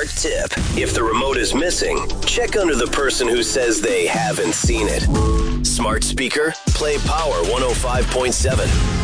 Spark tip. If the remote is missing, check under the person who says they haven't seen it. Smart speaker, play Power 105.7.